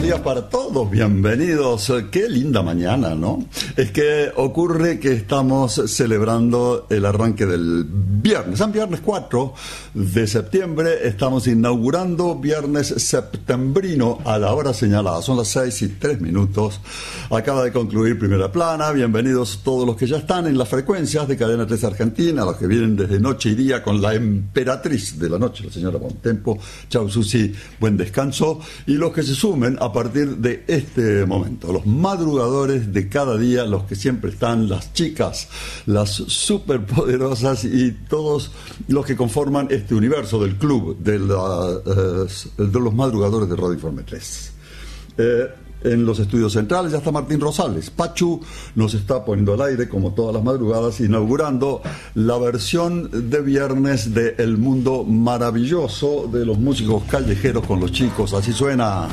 días para todos, bienvenidos. Qué linda mañana, ¿no? Es que ocurre que estamos celebrando el arranque del viernes. Es viernes 4 de septiembre, estamos inaugurando viernes septembrino a la hora señalada. Son las 6:03. Acaba de concluir Primera Plana. Bienvenidos todos los que ya están en las frecuencias de Cadena 3 Argentina, los que vienen desde noche y día con la emperatriz de la noche, la señora Bontempo. Chau, Susi, buen descanso. Y los que se sumen a partir de este momento, los madrugadores de cada día, los que siempre están, las chicas, las superpoderosas y todos los que conforman este universo del club de los madrugadores de Radio Informe 3. En los estudios centrales ya está Martín Rosales. Pachu nos está poniendo al aire, como todas las madrugadas, inaugurando la versión de viernes de El Mundo Maravilloso de los músicos callejeros con los chicos. Así suena.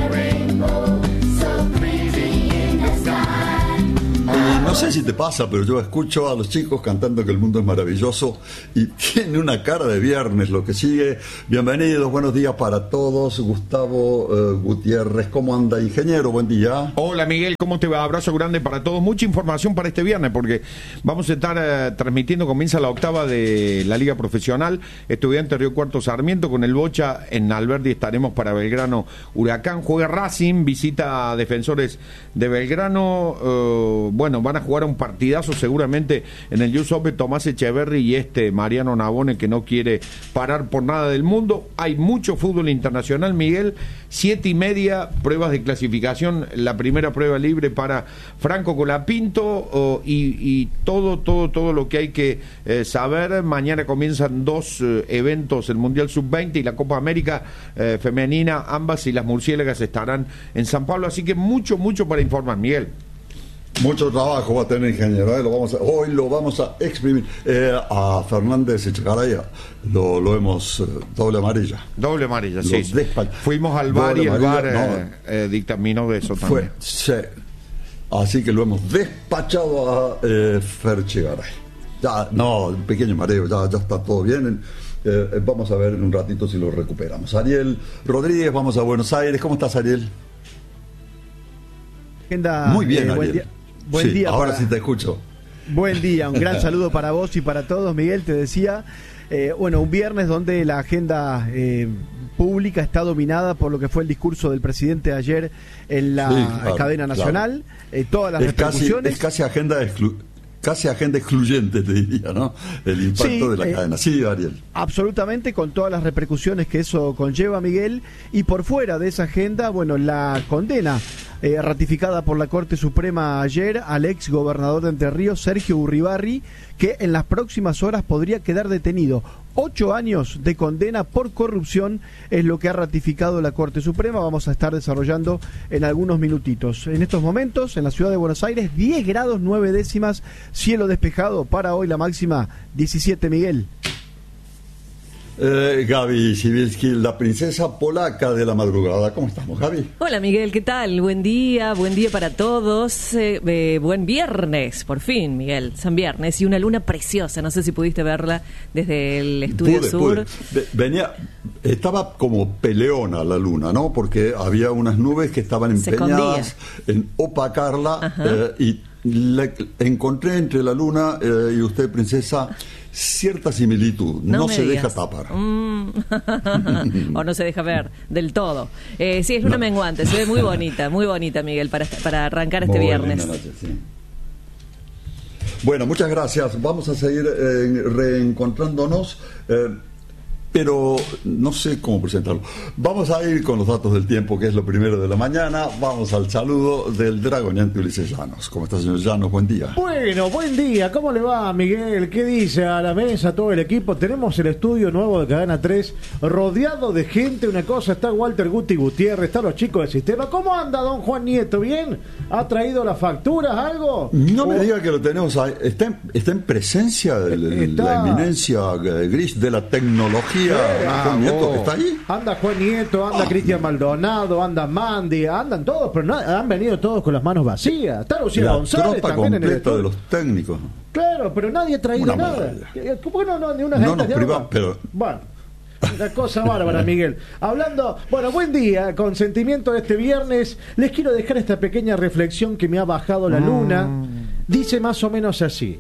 No sé si te pasa, pero yo escucho a los chicos cantando que el mundo es maravilloso y tiene una cara de viernes lo que sigue. Bienvenidos, buenos días para todos. Gustavo Gutiérrez, ¿cómo anda, ingeniero? Buen día. Hola, Miguel, ¿cómo te va? Abrazo grande para todos. Mucha información para este viernes porque vamos a estar transmitiendo, comienza la octava de la Liga Profesional, Estudiantes Río Cuarto Sarmiento, con el Bocha en Alberdi estaremos para Belgrano Huracán. Juega Racing, visita a Defensores de Belgrano. Bueno, van a jugar un partidazo seguramente en el US Open, Tomás Echeverry y Mariano Navone, que no quiere parar por nada del mundo. Hay mucho fútbol internacional, Miguel. 7:30, pruebas de clasificación, la primera prueba libre para Franco Colapinto, y todo lo que hay que saber. Mañana comienzan dos eventos, el Mundial Sub-20 y la Copa América femenina, ambas, y las murciélagas estarán en San Pablo, así que mucho para informar, Miguel. Mucho trabajo va a tener, ingeniero, hoy lo vamos a exprimir. A Fernández Echegaray lo hemos doble amarilla. Doble amarilla, sí. Fuimos al bar y el bar dictaminó de eso también. Sí. Así que lo hemos despachado a Fer Echegaray. Ya, no, un pequeño mareo, ya está todo bien. Vamos a ver en un ratito si lo recuperamos. Ariel Rodríguez, vamos a Buenos Aires. ¿Cómo estás, Ariel? Muy bien, Ariel. Buen día. Ahora sí te escucho. Buen día, un gran saludo para vos y para todos. Miguel, te decía, un viernes donde la agenda pública está dominada por lo que fue el discurso del presidente ayer en la cadena nacional, todas las repercusiones. Es casi agenda excluyente, te diría, ¿no? El impacto de la cadena. Sí, Ariel. Absolutamente, con todas las repercusiones que eso conlleva, Miguel. Y por fuera de esa agenda, la condena ratificada por la Corte Suprema ayer al ex gobernador de Entre Ríos, Sergio Urribarri, que en las próximas horas podría quedar detenido. 8 años de condena por corrupción es lo que ha ratificado la Corte Suprema. Vamos a estar desarrollando en algunos minutitos. En estos momentos, en la ciudad de Buenos Aires, 10 grados 9 décimas, cielo despejado. Para hoy la máxima 17, Miguel. Gaby Sibilski, la princesa polaca de la madrugada. ¿Cómo estamos, Gaby? Hola, Miguel, ¿qué tal? Buen día para todos. Buen viernes, por fin, Miguel. San Viernes y una luna preciosa. No sé si pudiste verla desde el estudio sur. Estaba como peleona la luna, ¿no? Porque había unas nubes que estaban empeñadas en opacarla, y encontré entre la luna y usted, princesa, cierta similitud. No se deja tapar. O no se deja ver del todo. Sí, es una menguante. Se ve muy bonita, Miguel, para arrancar este viernes. Noche, sí. Bueno, muchas gracias. Vamos a seguir reencontrándonos. Pero no sé cómo presentarlo. Vamos a ir con los datos del tiempo, que es lo primero de la mañana. Vamos al saludo del dragoneante Ulises Llanos. ¿Cómo está, señor Llanos? Buen día. Bueno, buen día. ¿Cómo le va, Miguel? ¿Qué dice a la mesa todo el equipo? Tenemos el estudio nuevo de Cadena 3 rodeado de gente. Una cosa, está Walter Guti Gutiérrez, están los chicos del sistema. ¿Cómo anda don Juan Nieto? ¿Bien? ¿Ha traído las facturas, algo? No me diga que lo tenemos ahí. Está en presencia de la eminencia gris de la tecnología. Juan Nieto, ¿está ahí? Anda Juan Nieto, anda Cristian Maldonado, anda Mandy, andan todos, pero han venido todos con las manos vacías. Está Lucía González tropa también completa en el estudio de los técnicos. Claro, pero nadie ha traído nada. Bueno, ni unas no nos privamos, pero bueno, Una cosa bárbara, Miguel. Hablando, bueno, buen día, con sentimiento de este viernes, les quiero dejar esta pequeña reflexión que me ha bajado la luna. Dice más o menos así.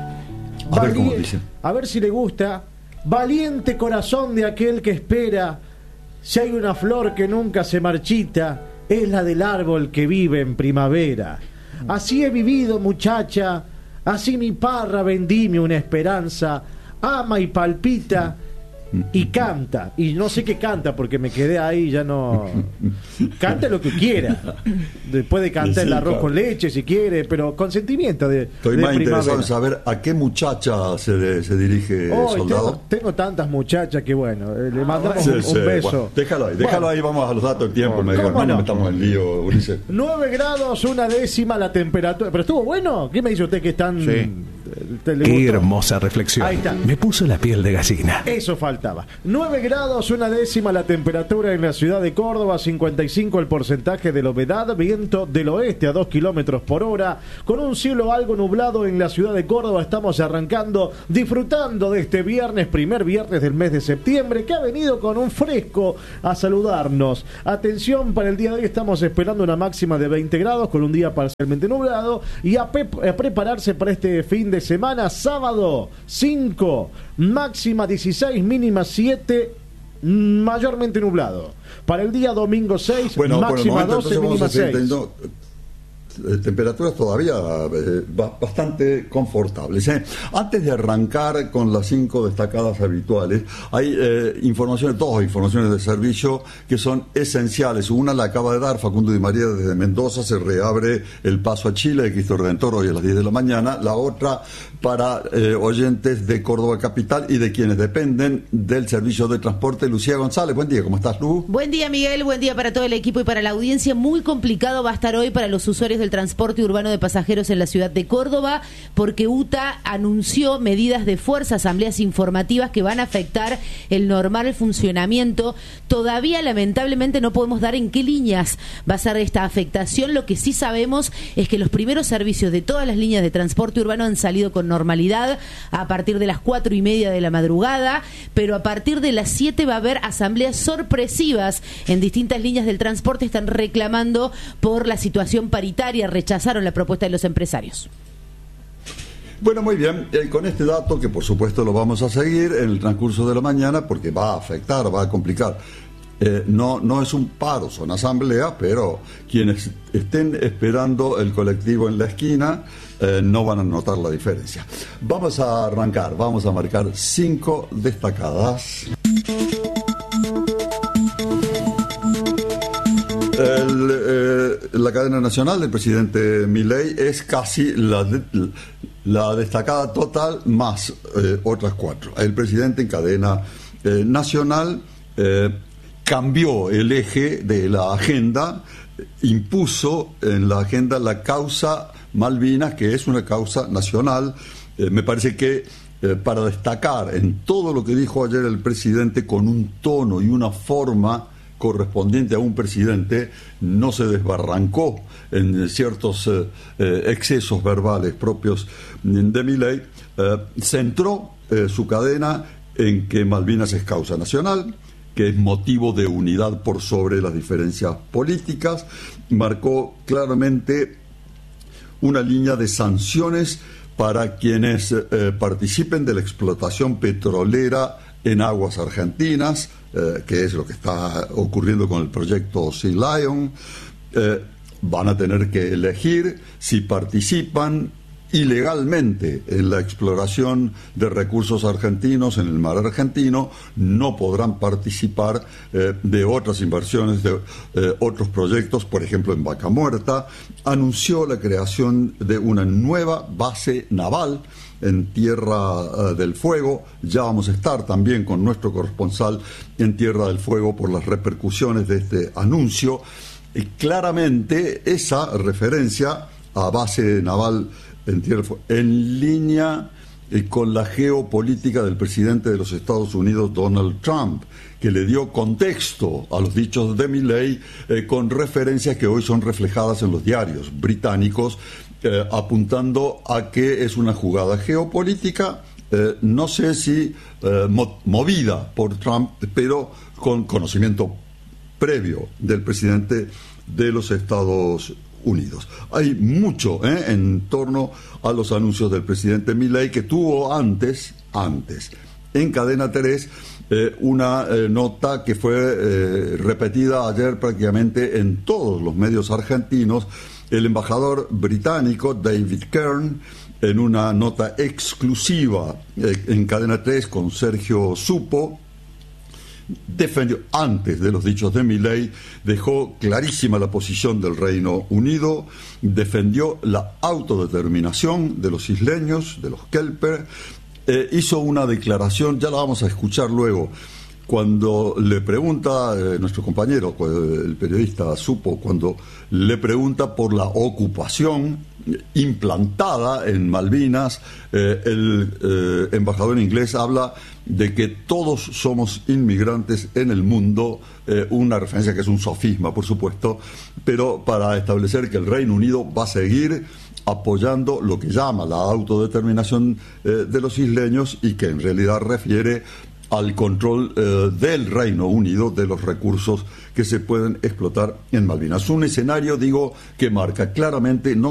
A ver cómo dice. A ver si le gusta. Valiente corazón de aquel que espera. Si hay una flor que nunca se marchita, es la del árbol que vive en primavera. Así he vivido, muchacha. Así mi parra vendime una esperanza. Ama y palpita y canta. Y no sé qué canta porque me quedé ahí, ya no. Canta lo que quiera. Después de cantar el arroz con leche si quiere, pero con sentimiento de Estoy de más primavera. interesado en saber a qué muchacha se dirige Soldado. Tengo tantas muchachas que bueno, le mandamos Sí, un sí, beso. bueno, déjalo ahí, vamos a los datos del tiempo. ¿Cómo No no? metamos en lío, Ulises. 9 grados, 1/10 la temperatura. ¿Pero estuvo bueno? ¿Qué me dice usted que están? Sí. ¿Le Qué gustó? hermosa reflexión. Ahí está. Me puso la piel de gallina. Eso faltaba. 9 grados, 1/10 la temperatura en la ciudad de Córdoba, 55 el porcentaje de la humedad, viento del oeste a 2 kilómetros por hora, con un cielo algo nublado en la ciudad de Córdoba. Estamos arrancando, disfrutando de este viernes, primer viernes del mes de septiembre, que ha venido con un fresco a saludarnos. Atención, para el día de hoy estamos esperando una máxima de 20 grados, con un día parcialmente nublado, y a prepararse para este fin de semana, sábado 5, máxima 16, mínima 7, mayormente nublado. Para el día domingo 6, Bueno, por el máxima momento 12, entonces vamos mínima a seguir 6. teniendo temperaturas todavía bastante confortables. Antes de arrancar con las 5 destacadas habituales, hay dos informaciones de servicio que son esenciales. Una la acaba de dar Facundo Di María desde Mendoza. Se reabre el paso a Chile de Cristo Redentor hoy a las 10 de la mañana. La otra para oyentes de Córdoba Capital y de quienes dependen del servicio de transporte. Lucía González, buen día, ¿cómo estás, Lu? Buen día, Miguel, buen día para todo el equipo y para la audiencia. Muy complicado va a estar hoy para los usuarios del transporte urbano de pasajeros en la ciudad de Córdoba, porque UTA anunció medidas de fuerza, asambleas informativas que van a afectar el normal funcionamiento. Todavía, lamentablemente, no podemos dar en qué líneas va a ser esta afectación. Lo que sí sabemos es que los primeros servicios de todas las líneas de transporte urbano han salido con normalidad a partir de las 4:30 de la madrugada, pero a partir de las 7 va a haber asambleas sorpresivas en distintas líneas del transporte. Están reclamando por la situación paritaria, rechazaron la propuesta de los empresarios. Bueno, muy bien, con este dato que por supuesto lo vamos a seguir en el transcurso de la mañana porque va a afectar, va a complicar. No es un paro, son asambleas, pero quienes estén esperando el colectivo en la esquina no van a notar la diferencia. Vamos a arrancar, vamos a marcar 5 destacadas. La cadena nacional del presidente Milei es casi la destacada total más otras 4. El presidente en cadena nacional cambió el eje de la agenda, impuso en la agenda la causa Malvinas, que es una causa nacional. Me parece que para destacar en todo lo que dijo ayer el presidente con un tono y una forma correspondiente a un presidente, no se desbarrancó en ciertos excesos verbales propios de Milei, centró su cadena en que Malvinas es causa nacional, que es motivo de unidad por sobre las diferencias políticas, marcó claramente una línea de sanciones para quienes participen de la explotación petrolera en aguas argentinas, que es lo que está ocurriendo con el proyecto Sea Lion. Van a tener que elegir si participan ilegalmente en la exploración de recursos argentinos en el mar argentino. No podrán participar de otras inversiones, de otros proyectos, por ejemplo en Vaca Muerta. Anunció la creación de una nueva base naval en Tierra del Fuego. Ya vamos a estar también con nuestro corresponsal en Tierra del Fuego por las repercusiones de este anuncio. Y claramente esa referencia a base naval en Tierra del Fuego, en línea con la geopolítica del presidente de los Estados Unidos, Donald Trump, que le dio contexto a los dichos de Milei con referencias que hoy son reflejadas en los diarios británicos, apuntando a que es una jugada geopolítica no sé si movida por Trump, pero con conocimiento previo del presidente de los Estados Unidos. Hay mucho en torno a los anuncios del presidente Milei, que tuvo antes en Cadena 3 una nota que fue repetida ayer prácticamente en todos los medios argentinos. El embajador británico David Kern, en una nota exclusiva en Cadena 3 con Sergio Supo, defendió, antes de los dichos de Milei, dejó clarísima la posición del Reino Unido, defendió la autodeterminación de los isleños, de los Kelper, hizo una declaración, ya la vamos a escuchar luego, cuando le pregunta nuestro compañero, el periodista Supo, cuando le pregunta por la ocupación implantada en Malvinas, el embajador inglés habla de que todos somos inmigrantes en el mundo, una referencia que es un sofisma, por supuesto, pero para establecer que el Reino Unido va a seguir apoyando lo que llama la autodeterminación de los isleños, y que en realidad refiere al control del Reino Unido de los recursos que se pueden explotar en Malvinas. Un escenario, digo, que marca claramente no